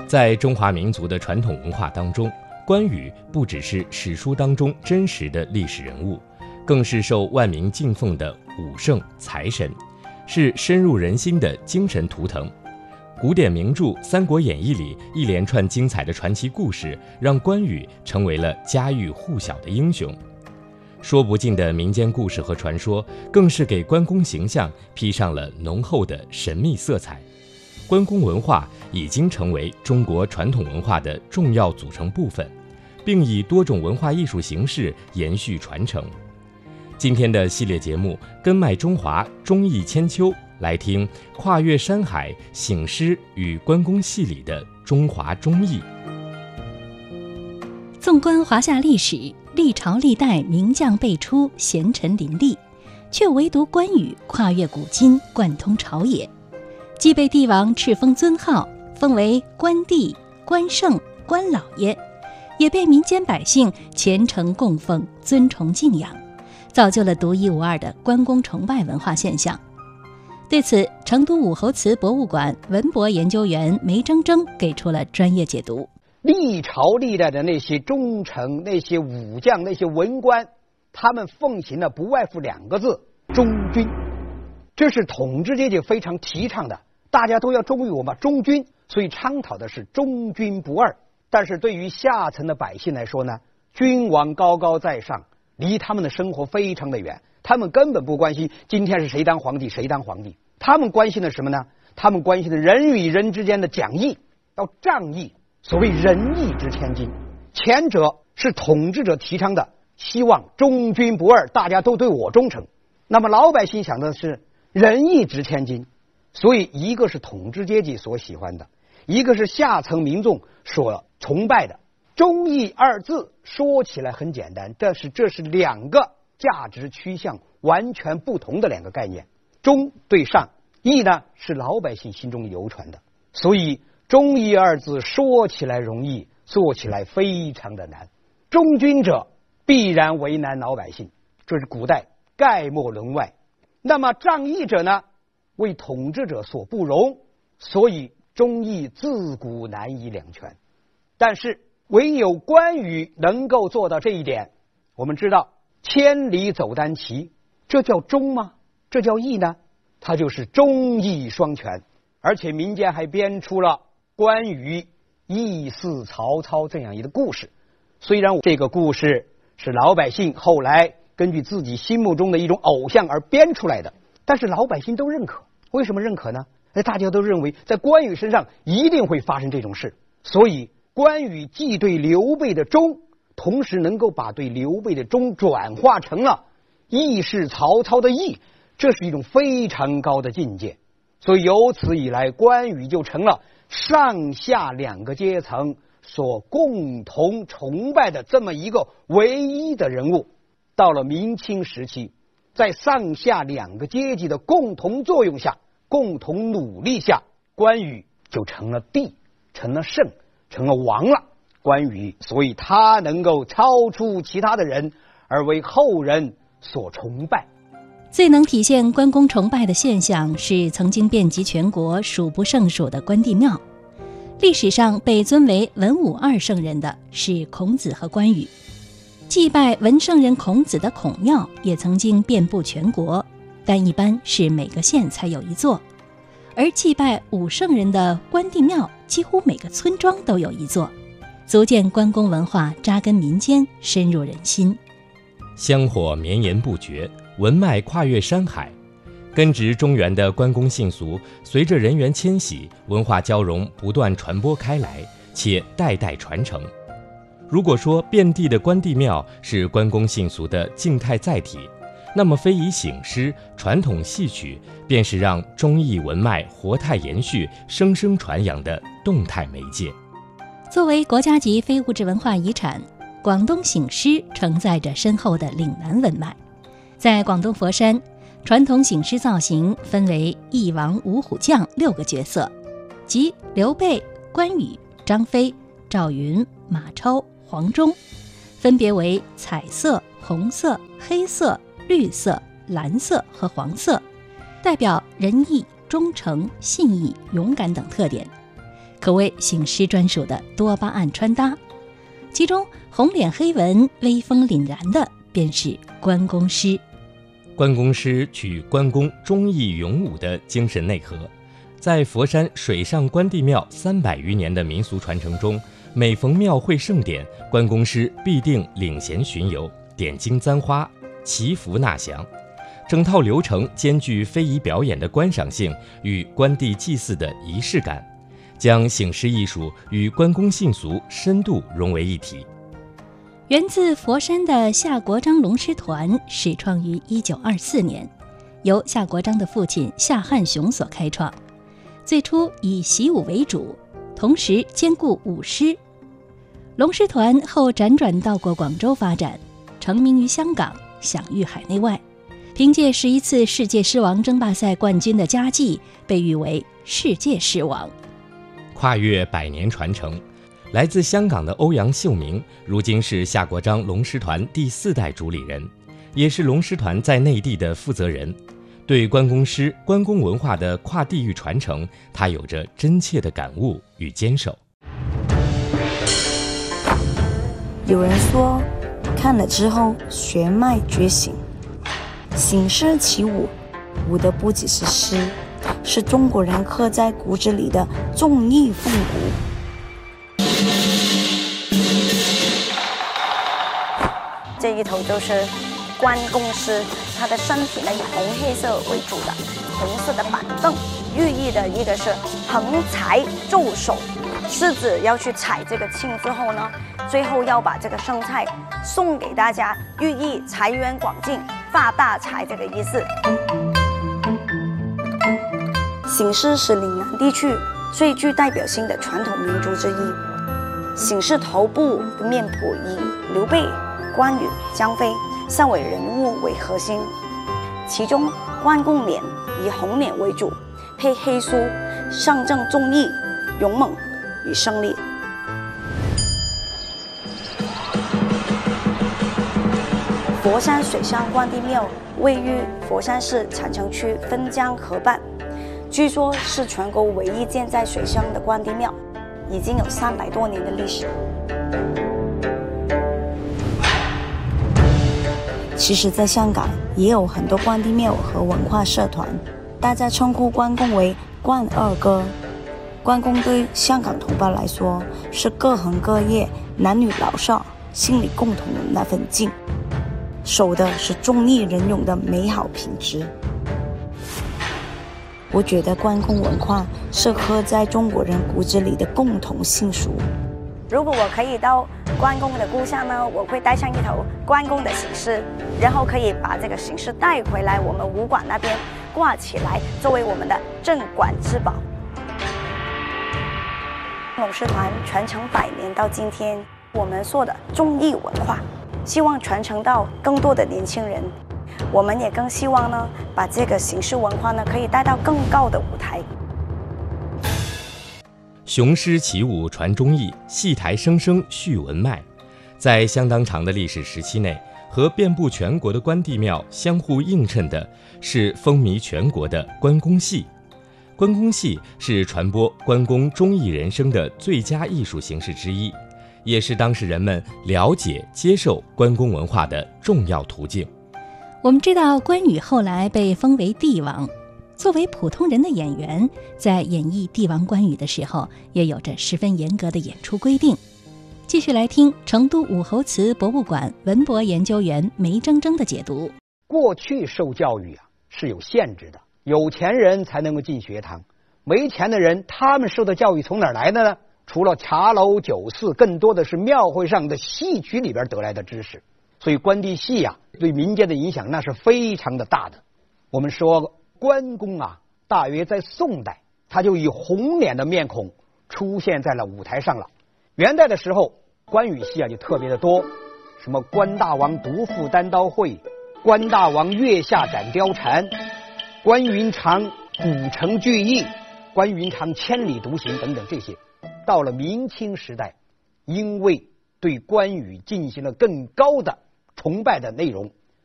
在中华民族的传统文化当中，关羽不只是史书当中真实的历史人物，更是受万民敬奉的武圣财神，是深入人心的精神图腾。古典名著《三国演义》里一连串精彩的传奇故事，让关羽成为了家喻户晓的英雄。说不尽的民间故事和传说，更是给关公形象披上了浓厚的神秘色彩。关公文化已经成为中国传统文化的重要组成部分，并以多种文化艺术形式延续传承。今天的系列节目《根脉中华忠义千秋》，来听跨越山海醒狮与关公戏里的中华忠义。 纵观华夏历史，历朝历代名将辈出，贤臣林立，却唯独关羽跨越古今，贯通朝野，既被帝王敕封尊号，封为关帝、关圣、关老爷，也被民间百姓虔诚供奉、尊崇敬仰，造就了独一无二的关公崇拜文化现象。对此，成都武侯祠博物馆文博研究员梅铮铮给出了专业解读。 历朝历代的那些忠臣、那些武将、那些文官，他们奉行的不外乎2个字：忠君。这是统治阶级非常提倡的，大家都要忠于我们忠君，所以倡导的是忠君不二。但是对于下层的百姓来说呢，君王高高在上，离他们的生活非常的远，他们根本不关心今天是谁当皇帝谁当皇帝，他们关心的什么呢？他们关心的人与人之间的讲义，要仗义，所谓仁义之千金。前者是统治者提倡的，希望忠君不二，大家都对我忠诚。那么老百姓想的是仁义值千金，所以一个是统治阶级所喜欢的，一个是下层民众所崇拜的。忠义2字说起来很简单，但是这是2个价值趋向完全不同的2个概念。忠对上，义呢是老百姓心中流传的，所以忠义2字说起来容易，做起来非常的难。忠君者必然为难老百姓，这是古代概莫论外。那么仗义者呢，为统治者所不容，所以忠义自古难以两全。但是唯有关羽能够做到这一点。我们知道千里走单骑，这叫忠吗？这叫义呢？它就是忠义双全。而且民间还编出了关羽义似曹操这样一个故事。虽然这个故事是老百姓后来根据自己心目中的一种偶像而编出来的，但是老百姓都认可。为什么认可呢？大家都认为在关羽身上一定会发生这种事，所以关羽既对刘备的忠，同时能够把对刘备的忠转化成了义是曹操的义，这是一种非常高的境界。所以由此以来，关羽就成了上下2个阶层所共同崇拜的这么一个唯一的人物。到了明清时期，在上下2个阶级的共同作用下，共同努力下，关羽就成了帝，成了圣，成了王了。关羽所以他能够超出其他的人，而为后人所崇拜。 最能体现关公崇拜的现象是曾经遍及全国数不胜数的关帝庙。历史上被尊为文武2圣人的是孔子和关羽，祭拜文圣人孔子的孔庙也曾经遍布全国，但一般是每个县才有一座，而祭拜武圣人的关帝庙几乎每个村庄都有一座，足见关公文化扎根民间，深入人心。 香火绵延不绝，文脉跨越山海，根植中原的关公信俗，随着人员迁徙，文化交融不断传播开来，且代代传承。如果说遍地的关帝庙是关公信俗的静态载体，那么非遗醒狮、传统戏曲便是让忠义文脉活态延续、生生传扬的动态媒介。 作为国家级非物质文化遗产，广东醒狮承载着深厚的岭南文脉。在广东佛山，传统醒狮造型分为一王五虎将6个角色，即刘备、关羽、张飞、赵云、马超、黄忠，分别为彩色、红色、黑色、绿色、蓝色和黄色，代表仁义、忠诚、信义、勇敢等特点。 可谓醒狮专属的多巴胺穿搭。其中红脸黑纹、威风凛然的便是关公狮。 关公狮取关公忠义勇武的精神内核，在佛山水上关帝庙300余年的民俗传承中，每逢庙会盛典，关公狮必定领衔巡游，点睛簪花，祈福纳祥。整套流程兼具非遗表演的观赏性与关帝祭祀的仪式感，将醒狮艺术与关公信俗深度融为一体。 源自佛山的夏国璋龙狮团始创于1924年，由夏国璋的父亲夏汉雄所开创。最初以习武为主，同时兼顾舞狮。龙狮团后辗转到过广州发展，成名于香港，享誉海内外。凭借11次世界狮王争霸赛冠军的佳绩，被誉为世界狮王。 跨越100年传承，来自香港的欧阳秀明，如今是夏国璋龙狮团第4代主理人，也是龙狮团在内地的负责人。对关公狮、关公文化的跨地域传承，他有着真切的感悟与坚守。 有人说，看了之后血脉觉醒。醒狮起舞，舞的不只是狮，是中国人刻在骨子里的忠义风骨。 这一头就是关公狮，它的身体呢以红黑色为主的，红色的板凳，寓意的一个是横财奏手，狮子要去踩这个磬之后呢，最后要把这个生菜送给大家，寓意财源广进、发大财这个意思。醒狮是岭南地区最具代表性的传统民族之一。醒狮头部的面谱以刘备、关羽、张飞3位人物为核心，其中关公脸以红脸为主，配黑梳，象征忠义、勇猛与胜利。佛山水上关帝庙位于佛山市产城区汾江河畔，据说是全国唯一建在水上的关帝庙，已经有300多年的历史。 其实在香港也有很多关帝庙和文化社团，大家称呼关公为关二哥。关公对香港同胞来说是各行各业男女老少心里共同的那份敬，守的是忠义仁勇的美好品质。我觉得关公文化是刻在中国人骨子里的共同信俗。 如果我可以到关公的故乡呢，我会带上一头关公的醒狮，然后可以把这个醒狮带回来我们武馆那边挂起来，作为我们的镇馆之宝。龙狮团传承100年到今天，我们说的忠义文化，希望传承到更多的年轻人。我们也更希望呢，把这个醒狮文化呢，可以带到更高的舞台。 雄狮起舞传忠义，戏台声声续文脉。在相当长的历史时期内，和遍布全国的关帝庙相互映衬的是风靡全国的关公戏。关公戏是传播关公忠义人生的最佳艺术形式之一，也是当时人们了解、接受关公文化的重要途径。 我们知道关羽后来被封为帝王，作为普通人的演员，在演绎帝王关羽的时候，也有着十分严格的演出规定。继续来听成都武侯祠博物馆文博研究员梅铮铮的解读。 过去受教育是有限制的，有钱人才能够进学堂，没钱的人他们受的教育从哪儿来的呢？除了茶楼酒肆，更多的是庙会上的戏曲里边得来的知识。所以关帝戏对民间的影响那是非常的大的。我们说关公大约在宋代他就以红脸的面孔出现在了舞台上了。元代的时候关羽戏就特别的多，什么关大王独赴单刀会，关大王月下斩貂蝉，关云长古城聚义，关云长千里独行等等这些。到了明清时代，因为对关羽进行了更高的崇拜的内容，